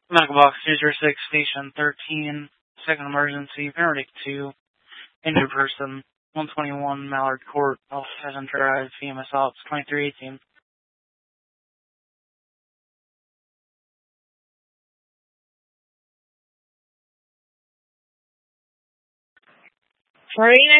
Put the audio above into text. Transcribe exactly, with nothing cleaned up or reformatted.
Medical box two zero six, station thirteen, second emergency, paramedic two, injured person, one twenty-one Mallard Court, North Pheasant Drive, E M S Ops twenty-three eighteen. Marina